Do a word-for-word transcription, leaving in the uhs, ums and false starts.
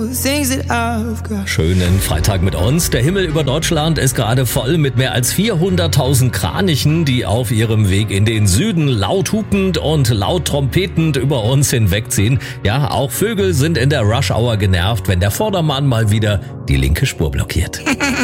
Schönen Freitag mit uns. Der Himmel über Deutschland ist gerade voll mit mehr als vierhunderttausend Kranichen, die auf ihrem Weg in den Süden laut hupend und laut trompetend über uns hinwegziehen. Ja, auch Vögel sind in der Rush Hour genervt, wenn der Vordermann mal wieder die linke Spur blockiert.